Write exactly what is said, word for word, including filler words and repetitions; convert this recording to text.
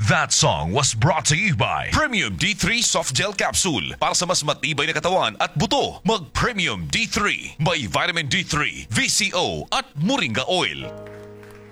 That song was brought to you by Premium D three Soft Gel Capsule. Para sa mas matibay na katawan at buto, mag Premium D three. May vitamin D three, V C O at Moringa Oil.